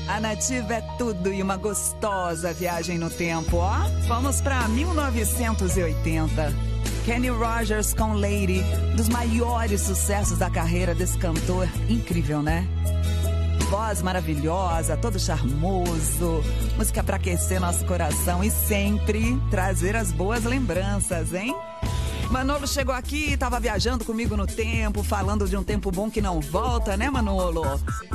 A Nativa é tudo e uma gostosa viagem no tempo, ó. Vamos pra 1980. Kenny Rogers com Lady, dos maiores sucessos da carreira desse cantor. Incrível, né? Voz maravilhosa, todo charmoso, música pra aquecer nosso coração e sempre trazer as boas lembranças, hein? Manolo chegou aqui, estava viajando comigo no tempo, falando de um tempo bom que não volta, né, Manolo?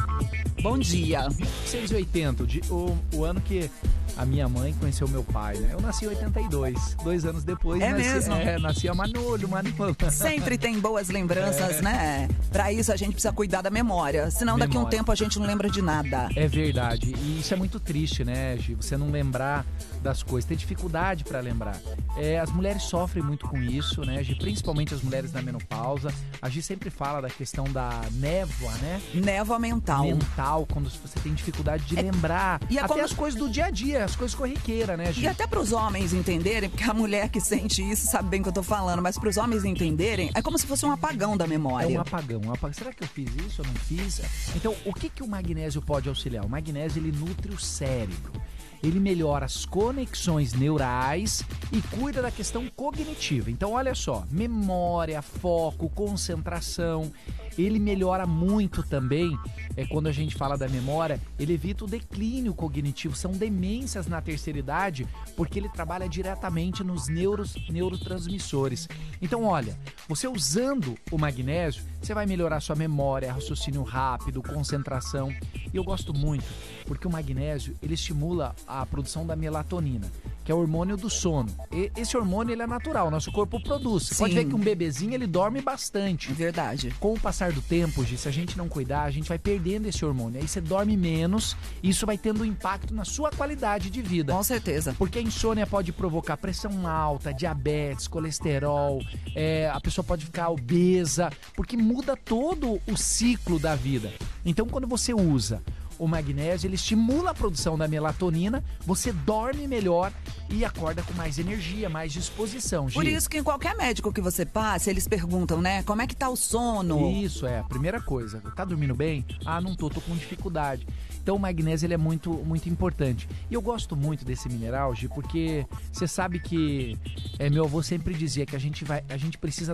Bom dia. 1980, o ano que a minha mãe conheceu meu pai, né? Eu nasci em 82, 2 anos depois. Nasci a Manolo. Sempre tem boas lembranças, né? Pra isso a gente precisa cuidar da memória, senão daqui a um tempo a gente não lembra de nada. É verdade, e isso é muito triste, né, Gi? Você não lembrar das coisas, ter dificuldade pra lembrar. As mulheres sofrem muito com isso, né, Gi? Principalmente as mulheres na menopausa. A Gi sempre fala da questão da névoa, né? Névoa mental. Quando você tem dificuldade de lembrar. E até as coisas do dia a dia, as coisas corriqueiras, né, Gi? E até pros homens entenderem, porque a mulher que sente isso sabe bem o que eu tô falando, mas pros homens entenderem, é como se fosse um apagão da memória. É um apagão. Será que eu fiz isso ou não fiz? Então, o que o magnésio pode auxiliar? O magnésio, ele nutre o cérebro. Ele melhora as conexões neurais e cuida da questão cognitiva. Então, olha só, memória, foco, concentração. Ele melhora muito também, quando a gente fala da memória, ele evita o declínio cognitivo. São demências na terceira idade, porque ele trabalha diretamente nos neurotransmissores. Então, olha, você usando o magnésio, você vai melhorar sua memória, raciocínio rápido, concentração. E eu gosto muito, porque o magnésio, ele estimula a produção da melatonina, que é o hormônio do sono. Esse hormônio, ele é natural, nosso corpo produz. Você pode ver que um bebezinho, ele dorme bastante. Verdade. Com o passar do tempo, Gi, se a gente não cuidar, a gente vai perdendo esse hormônio. Aí você dorme menos e isso vai tendo um impacto na sua qualidade de vida. Com certeza. Porque a insônia pode provocar pressão alta, diabetes, colesterol, a pessoa pode ficar obesa, porque muda todo o ciclo da vida. Então, quando você usa o magnésio, ele estimula a produção da melatonina, você dorme melhor e acorda com mais energia, mais disposição, Gi. Por isso que em qualquer médico que você passe, eles perguntam, né? Como é que tá o sono? Isso, a primeira coisa. Tá dormindo bem? Ah, não tô com dificuldade. Então o magnésio, ele é muito, muito importante. E eu gosto muito desse mineral, Gi, porque você sabe que meu avô sempre dizia que a gente vai precisar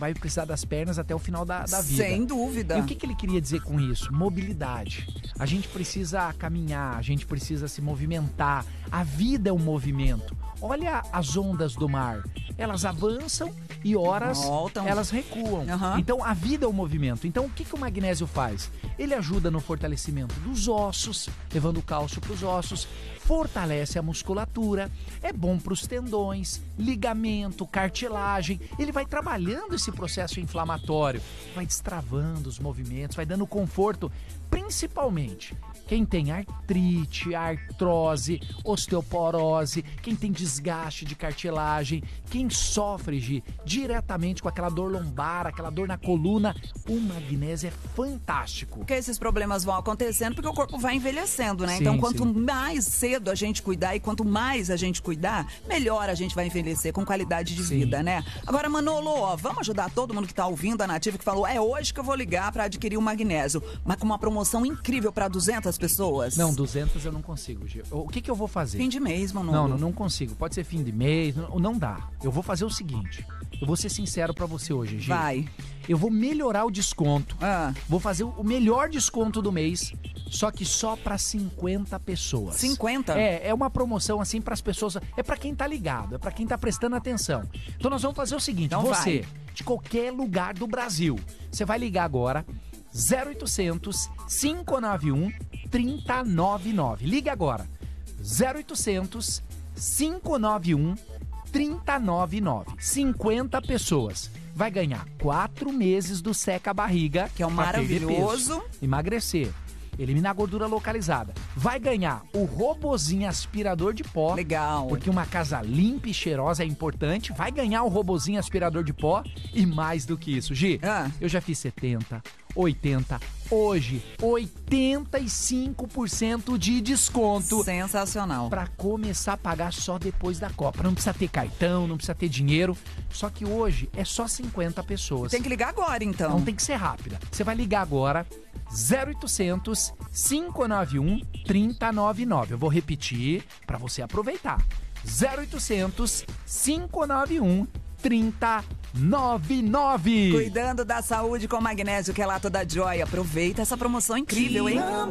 das pernas até o final da vida. Sem dúvida. E o que ele queria dizer com isso? Mobilidade. A gente precisa caminhar, a gente precisa se movimentar. A vida é um movimento. Olha as ondas do mar. Elas avançam e horas elas recuam. Uhum. Então a vida é um movimento. Então o que o magnésio faz? Ele ajuda no fortalecimento dos ossos, levando cálcio para os ossos, fortalece a musculatura, é bom para os tendões, ligamento, cartilagem. Ele vai trabalhando esse processo inflamatório, vai destravando os movimentos, vai dando conforto, principalmente quem tem artrite, artrose, osteoporose, quem tem desgaste de cartilagem, quem sofre diretamente com aquela dor lombar, aquela dor na coluna, o magnésio é fantástico. Porque esses problemas vão acontecendo porque o corpo vai envelhecendo, né? Sim, então, quanto mais cedo a gente cuidar e quanto mais a gente cuidar, melhor a gente vai envelhecer com qualidade de vida, né? Agora, Manolo, vamos ajudar todo mundo que tá ouvindo a Nativa, que falou, hoje que eu vou ligar pra adquirir o magnésio, mas com uma promoção incrível pra 200 pessoas. Não, 200 eu não consigo, Gi. O que eu vou fazer? Fim de mês, Manolo. Não consigo. Pode ser fim de mês, não dá. Eu vou fazer o seguinte, eu vou ser sincero pra você hoje, Gi. Vai. Eu vou melhorar o desconto. Vou fazer o melhor desconto do mês, só que só pra 50 pessoas. 50? É uma promoção assim pras pessoas, é pra quem tá ligado, é pra quem tá prestando atenção. Então nós vamos fazer o seguinte, então você, de qualquer lugar do Brasil, você vai ligar agora, 0800 591 3099. Liga agora. 0800 591 3099. 50 pessoas. Vai ganhar 4 meses do Seca Barriga, que é um maravilhoso. Emagrecer. Eliminar a gordura localizada. Vai ganhar o robozinho aspirador de pó. Legal. Porque uma casa limpa e cheirosa é importante. Vai ganhar o robozinho aspirador de pó. E mais do que isso, Gi, eu já fiz 70, 80, hoje 85% de desconto. Sensacional. Pra começar a pagar só depois da Copa. Não precisa ter cartão, não precisa ter dinheiro. Só que hoje é só 50 pessoas. Tem que ligar agora, então. Então tem que ser rápida. Você vai ligar agora, 0800 591 3099. Eu vou repetir para você aproveitar. 0800 591 3099. Cuidando da saúde com magnésio quelato da Joy. Aproveita essa promoção incrível, hein?